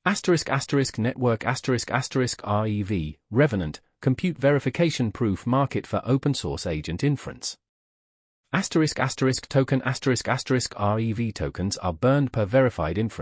Network REV, Revenant, Compute Verification Proof Market for Open Source Agent Inference. Token REV tokens are burned per verified inference.